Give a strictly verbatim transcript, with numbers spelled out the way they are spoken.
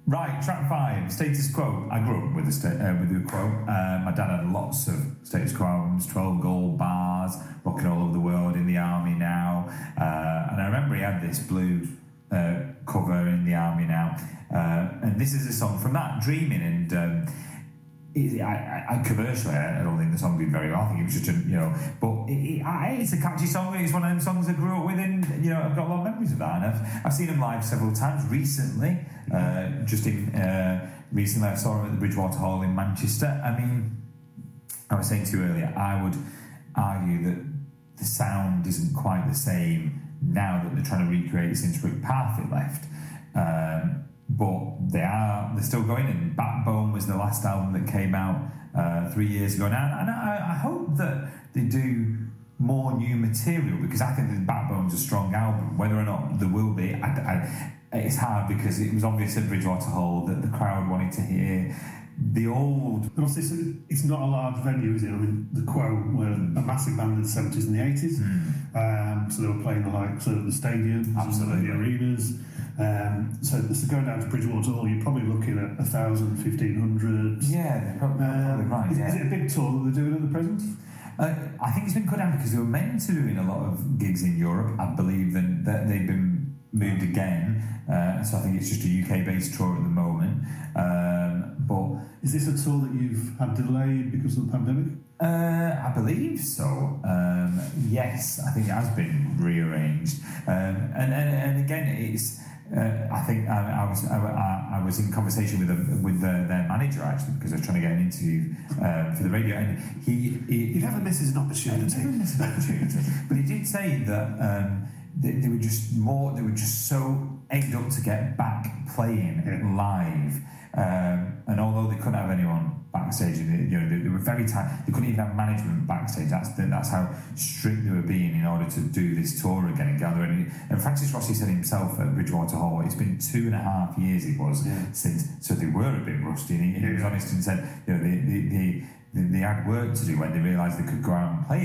Right, track five, Status Quo. I grew up with the sta- uh, with the Quo. Uh, my dad had lots of Status Quo albums, twelve Gold Bars, Rocking All Over the World, In the Army Now. Uh, and I remember he had this blue uh, cover, In the Army Now. Uh, and this is a song from that, Dreaming. And um, it, I, I, commercially, I don't think the song did very well. I think it was just, a, you know, but it, it, I, it's a catchy song. It's one of them songs I grew up with, and, you know, I've got a lot of memories of that. And I've, I've seen him live several times recently. Uh, just in uh, recently, I saw him at the Bridgewater Hall in Manchester. I mean, I was saying to you earlier, I would argue that the sound isn't quite the same now that they're trying to recreate since Rick Parfitt left. Um, but they are, they're still going, and Backbone was the last album that came out uh, three years ago now, and I, I hope that they do more new material, because I think that Backbone's a strong album. Whether or not there will be, I, I, it's hard, because it was obvious at Bridgewater Hall that the crowd wanted to hear the old... But also, it's not a large venue, is it? I mean, the Quo were a massive band in the seventies and the eighties, mm. um, so they were playing the likes of the stadiums, absolutely, the arenas. Um, so, so going down to Bridgewater Hall, you're probably looking at a thousand, fifteen hundred. Yeah, they're probably, um, probably right. Is, yeah. is it a big tour that they're doing at the present? Uh, I think it's been cut down because they were meant to doing a lot of gigs in Europe. I believe that, that they've been moved again, uh, so I think it's just a U K-based tour at the moment. Um, but is this a tour that you've had delayed because of the pandemic? Uh, I believe so. Um, yes, I think it has been rearranged. Um, and, and and again, it's. Uh, I think I, I was I, I was in conversation with a, with the, their manager, actually, because I was trying to get an interview um, for the radio, and he, he you never miss an opportunity. Never miss an opportunity. But he did say that um, they, they were just more. They were just so egged up to get back playing yeah. live, um, and although they couldn't have anyone backstage, you know, they, they were very tight. They couldn't even have management backstage. That's the, that's how strict they were being in order to do this tour again and gather. And, and Francis Rossi said himself at Bridgewater Hall, it's been two and a half years it was yeah. since, so they were a bit rusty. And he, he was honest and said, you know, they, they, they, they had work to do when they realised they could go out and play